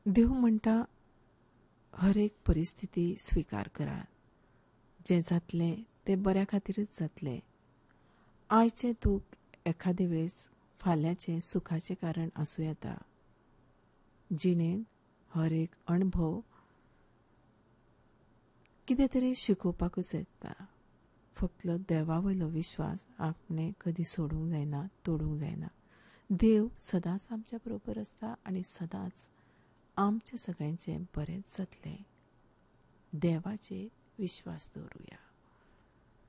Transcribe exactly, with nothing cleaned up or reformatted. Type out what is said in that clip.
देव म्हणटा हर एक परिस्थिती स्विकार करा. जें जातलें तें बऱ्या खातीरच जातलें. आयचें दूख एखादे वेळेस फाल्यांचें सुखाचें कारण आसूं येता. जिणेंत हर एक अणभव कितें तरी शिकोवपाकूच येता. फक्त देवा वयलो विश्वास आपणें कधी सोडूंक जायना, तोडूंक जायना. देव सदांच आमच्या बरोबर आसता आनी सदांच आमचें सगळ्यांचें बरेंच जातलें. देवाचेर विश्वास दवरुया.